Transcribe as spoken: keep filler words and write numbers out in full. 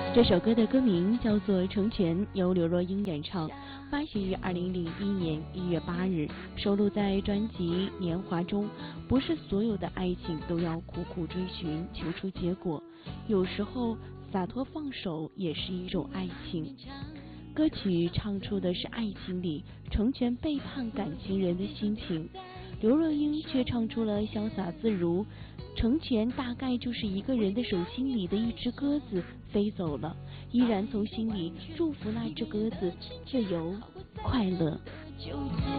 这首歌的歌名叫做《成全》，由刘若英演唱，发行于二零零一年一月八日，收录在专辑《年华》中。不是所有的爱情都要苦苦追寻，求出结果，有时候洒脱放手也是一种爱情。歌曲唱出的是爱情里成全背叛感情人的心情，刘若英却唱出了潇洒自如。成全大概就是一个人的手心里的一只鸽子飞走了，依然从心里祝福那只鸽子自由快乐。